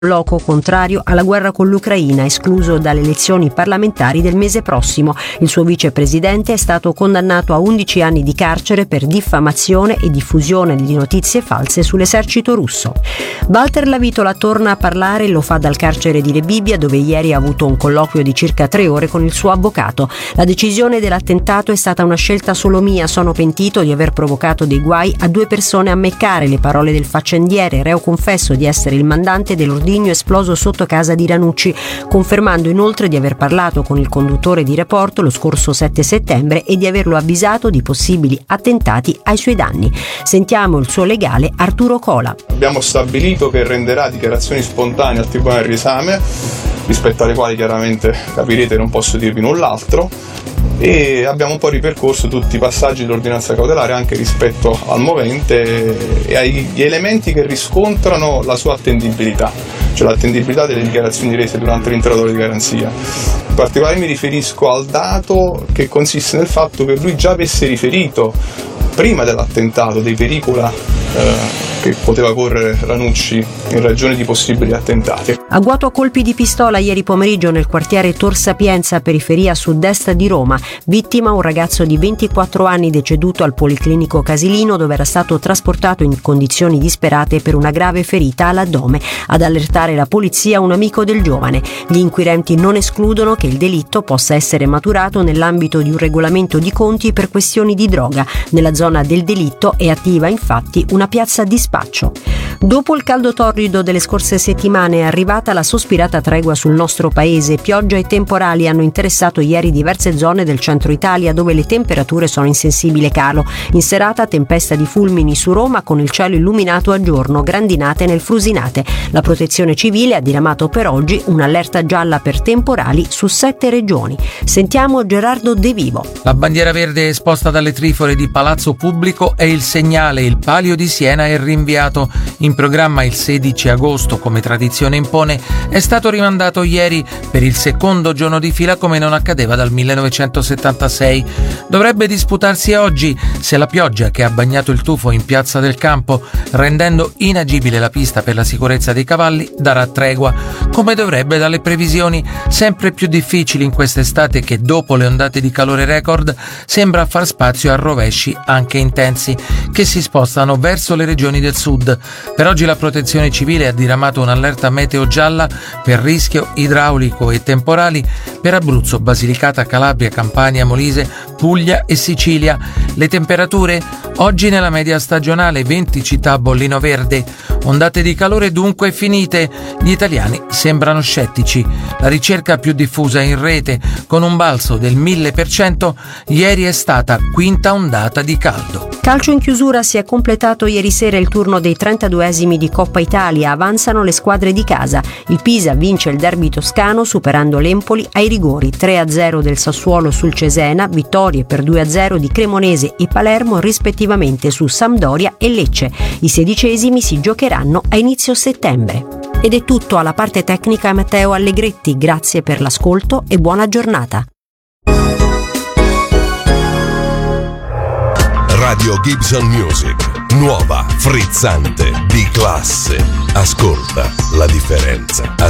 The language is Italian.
Loco contrario alla guerra con l'Ucraina, escluso dalle elezioni parlamentari del mese prossimo. Il suo vicepresidente è stato condannato a 11 anni di carcere per diffamazione e diffusione di notizie false sull'esercito russo. Walter Lavitola torna a parlare, lo fa dal carcere di Rebibbia, dove ieri ha avuto un colloquio di circa 3 ore con il suo avvocato. La decisione dell'attentato è stata una scelta solo mia, sono pentito di aver provocato dei guai a 2 persone a Meccare, le parole del faccendiere, reo confesso di essere il mandante dell'ordigno esploso sotto casa di Ranucci, confermando inoltre di aver parlato con il conduttore di Report lo scorso 7 settembre e di averlo avvisato di possibili attentati ai suoi danni. Sentiamo il suo legale Arturo Cola. Abbiamo stabilito che renderà dichiarazioni spontanee al Tribunale del riesame, rispetto alle quali chiaramente capirete non posso dirvi null'altro, e abbiamo un po' ripercorso tutti i passaggi dell'ordinanza cautelare anche rispetto al movente e agli elementi che riscontrano la sua attendibilità, cioè l'attendibilità delle dichiarazioni rese durante l'interrogatorio di garanzia. In particolare mi riferisco al dato che consiste nel fatto che lui già avesse riferito prima dell'attentato dei pericoli che poteva correre Ranucci in ragione di possibili attentati. Agguato a colpi di pistola ieri pomeriggio nel quartiere Tor Sapienza, periferia sud-est di Roma. Vittima un ragazzo di 24 anni deceduto al Policlinico Casilino, dove era stato trasportato in condizioni disperate per una grave ferita all'addome. Ad allertare la polizia un amico del giovane. Gli inquirenti non escludono che il delitto possa essere maturato nell'ambito di un regolamento di conti per questioni di droga. Nella zona del delitto è attiva infatti una piazza di spaccio. Dopo il caldo torrido delle scorse settimane è arrivata la sospirata tregua sul nostro paese. Pioggia e temporali hanno interessato ieri diverse zone del centro Italia, dove le temperature sono in sensibile calo. In serata tempesta di fulmini su Roma con il cielo illuminato a giorno, grandinate nel Frusinate. La Protezione Civile ha diramato per oggi un'allerta gialla per temporali su 7 regioni. Sentiamo Gerardo De Vivo. La bandiera verde esposta dalle trifore di Palazzo Pubblico è il segnale. Il Palio di Siena è rinviato. In programma il 16 agosto, come tradizione impone, è stato rimandato ieri per il secondo giorno di fila come non accadeva dal 1976. Dovrebbe disputarsi oggi se la pioggia che ha bagnato il tufo in Piazza del Campo, rendendo inagibile la pista per la sicurezza dei cavalli, darà tregua, come dovrebbe dalle previsioni sempre più difficili in quest'estate che, dopo le ondate di calore record, sembra far spazio a rovesci anche intensi che si spostano verso le regioni del sud. Per oggi la Protezione Civile ha diramato un'allerta meteo gialla per rischio idraulico e temporali per Abruzzo, Basilicata, Calabria, Campania, Molise, Puglia e Sicilia. Le temperature? Oggi nella media stagionale 20 città a bollino verde. Ondate di calore dunque finite. Gli italiani sembrano scettici. La ricerca più diffusa in rete, con un balzo del 1000%, ieri è stata quinta ondata di caldo. Calcio in chiusura, si è completato ieri sera il turno dei 32esimi di Coppa Italia. Avanzano le squadre di casa. Il Pisa vince il derby toscano superando l'Empoli ai rigori. 3-0 del Sassuolo sul Cesena, vittorie per 2-0 di Cremonese e Palermo rispettivamente su Sampdoria e Lecce. I 16esimi si giocheranno a inizio settembre. Ed è tutto. Alla parte tecnica Matteo Allegretti. Grazie per l'ascolto e buona giornata. Radio Gibson Music, nuova, frizzante, di classe. Ascolta la differenza.